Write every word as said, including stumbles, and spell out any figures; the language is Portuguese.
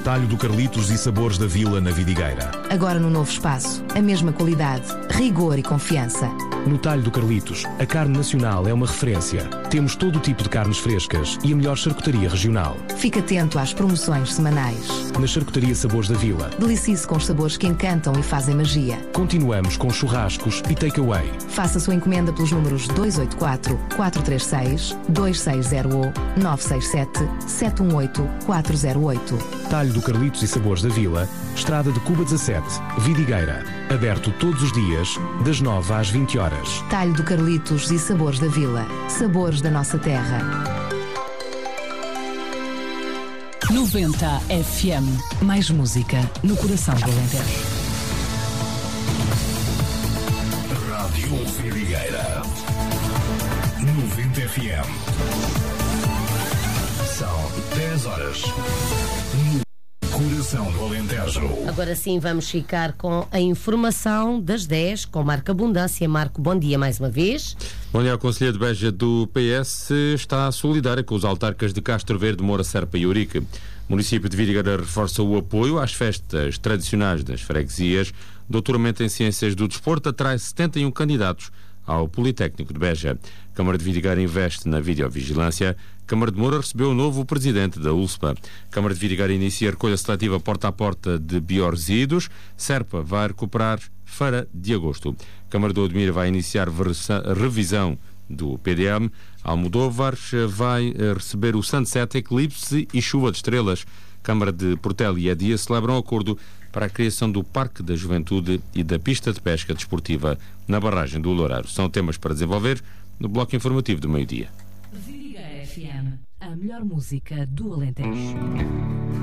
Talho do Carlitos e Sabores da Vila na Vidigueira. Agora no novo espaço, a mesma qualidade, rigor e confiança. No Talho do Carlitos, a carne nacional é uma referência. Temos todo o tipo de carnes frescas e a melhor charcutaria regional. Fique atento às promoções semanais. Na Charcutaria Sabores da Vila. Delicie-se com os sabores que encantam e fazem magia. Continuamos com churrascos e takeaway. Faça a sua encomenda pelos números dois oito quatro, quatro três seis, dois seis zero, nove seis sete, sete um oito, quatro zero oito. Talho do Carlitos e Sabores da Vila, Estrada de Cuba dezassete, Vidigueira. Aberto todos os dias, das nove às vinte horas. Talho do Carlitos e Sabores da Vila. Sabores da nossa terra. noventa F M. Mais música no coração do Alentejo. Rádio Vidigueira. noventa F M. São dez horas. Coração do Alentejo. Agora sim vamos ficar com a informação das dez com Marco Abundância. Marco, bom dia mais uma vez. Bom dia. A Conselheira de Beja do P S está solidária com os autarcas de Castro Verde, Moura, Serpa e Ourique. O município de Vidigueira reforça o apoio às festas tradicionais das freguesias. Doutoramento em Ciências do Desporto atrai setenta e um candidatos ao Politécnico de Beja. Câmara de Vidigueira investe na videovigilância. Câmara de Moura recebeu o novo presidente da U L S P A. Câmara de Vidigueira inicia a recolha seletiva porta a porta de bioresíduos. Serpa vai recuperar Feira de Agosto. Câmara de Odmira vai iniciar revisão do P D M. Almodóvar vai receber o Sunset, Eclipse e Chuva de Estrelas. Câmara de Portela e Edia celebram um acordo para a criação do Parque da Juventude e da pista de pesca desportiva na barragem do Loureiro. São temas para desenvolver no bloco informativo do meio-dia. Vidigueira F M, a melhor música do Alentejo.